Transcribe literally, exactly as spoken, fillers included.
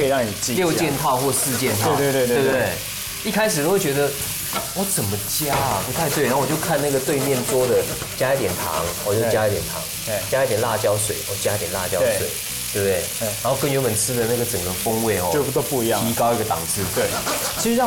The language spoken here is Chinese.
以让你自己六件套或四件套， 对对对对对不对？一开始都会觉得我怎么加啊，不太对，然后我就看那个对面桌的加一点糖，我就加一点糖，加一点辣椒水，我加一点辣椒水。对不对？然后跟原本吃的那个整个风味哦， 就都不一样， 提高一个档次。 对，其实像